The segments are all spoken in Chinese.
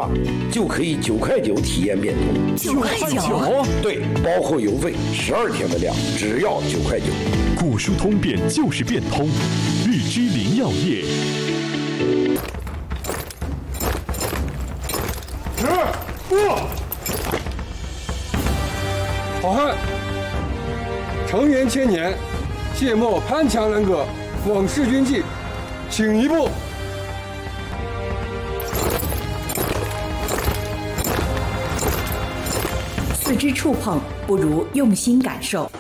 就可以9块9体验变通。 9块9？ 对，包括邮费，12天的量只要9块9。 果蔬通便就是变通，日之林药业。 好汉，承元千年，谢末潘强人格，往事军纪，请一步。 四肢触碰不如用心感受。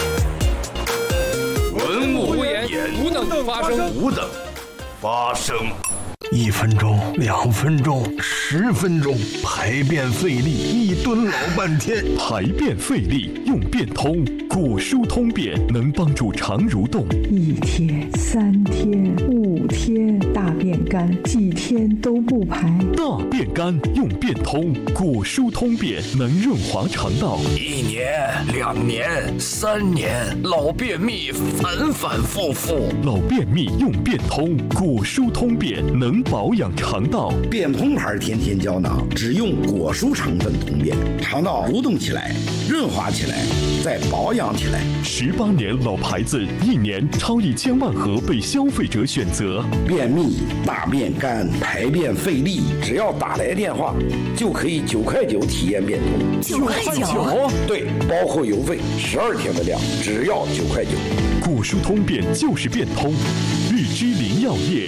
文物无言，无等发生， 无等发生。 1分钟、2分钟、10分钟，排便费力，一蹲老半天。 排便费力用变通，果蔬通便能帮助肠蠕动。 1天、3天、5天，大便干，几天都不排。 大便干用变通，果蔬通便能润滑肠道。 1年、2年、3年，老便秘反反复复。 老便秘用变通，果蔬通便能保养肠道。 变通牌天天胶囊只用果蔬成分通便，肠道蠕动起来，润滑起来，再保养起来。 18年老牌子，1年超1000万盒被消费者选择。 便秘、大便干、排便费力，只要打来电话，就可以9块9体验变通。 9块9？ 对，包括邮费12天的量只要9块9。 果蔬通便就是变通，日之林药业。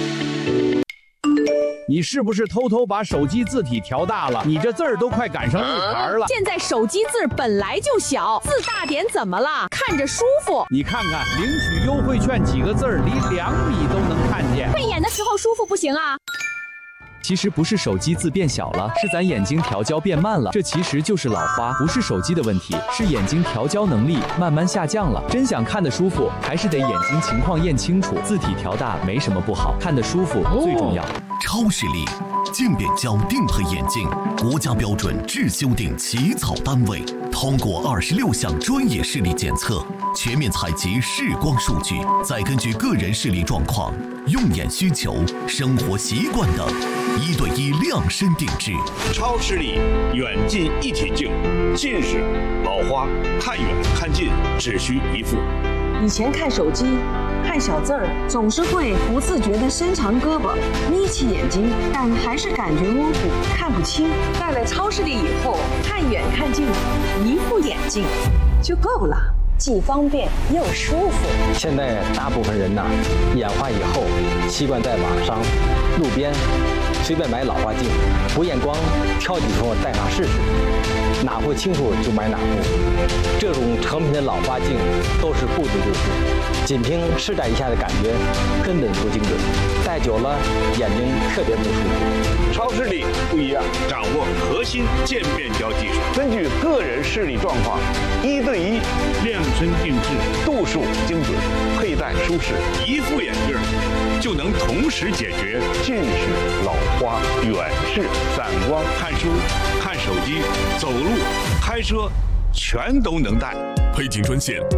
你是不是偷偷把手机字体调大了？你这字儿都快赶上日牌了。 现在手机字本来就小，字大点怎么了？看着舒服。 你看看领取优惠券几个字儿，离2米都能看见。 配眼的时候舒服不行啊？ 其实不是手机字变小了，是咱眼睛调焦变慢了。这其实就是老花，不是手机的问题，是眼睛调焦能力慢慢下降了。真想看得舒服，还是得眼睛情况验清楚。字体调大没什么不好，看得舒服最重要。 超视力渐变焦定配眼镜，国家标准质修订起草单位，通过26项专业视力检测，全面采集视光数据，再根据个人视力状况、用眼需求、生活习惯等，1对1量身定制。 超视力远近一体镜，近视、老花、看远看近只需一副。 以前看手机看小字儿，总是会不自觉地伸长胳膊，眯起眼睛，但还是感觉模糊，看不清。戴了超视力以后，看远看近，一副眼镜就够了，既方便又舒服。 现在大部分人呐，眼花以后习惯在网上、路边随便买老花镜，不验光，挑几副戴上试试，哪副清楚就买哪副。这种成品的老花镜都是不足之处，仅凭试戴一下的感觉根本不精准，戴久了眼睛特别不舒服。 超视力不一样，掌握核心渐变焦技术，根据个人视力状况，1对1量身定制，度数精准，佩戴舒适，一副眼镜就能同时解决近视、老花、远视、散光、看书、看手机、走路、开车，全都能戴。 配镜专线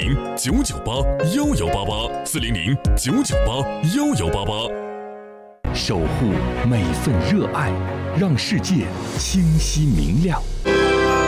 400-998-1188，400-998-1188。守护每份热爱，让世界清晰明亮。